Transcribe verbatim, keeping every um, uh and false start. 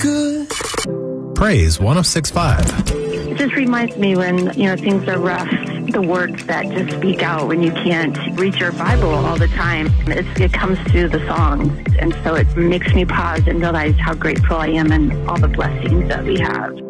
good. Praise one oh six point five. It just reminds me when, you know, things are rough, the words that just speak out when you can't read your Bible all the time. It's, it comes through the songs. And so it makes me pause and realize how grateful I am and all the blessings that we have.